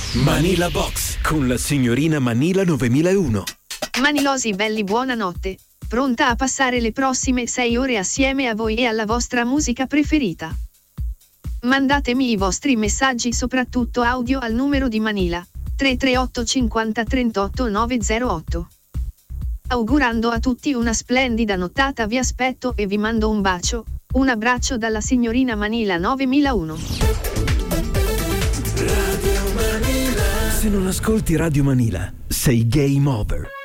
Manila Box con la signorina Manila 9001. Manilosi belli, buonanotte. Pronta a passare le prossime 6 ore assieme a voi e alla vostra musica preferita. Mandatemi i vostri messaggi, soprattutto audio, al numero di Manila 338 50 38 908. Augurando a tutti una splendida nottata, vi aspetto e vi mando un bacio, un abbraccio dalla signorina Manila 9001. Se non ascolti Radio Manila, sei game over.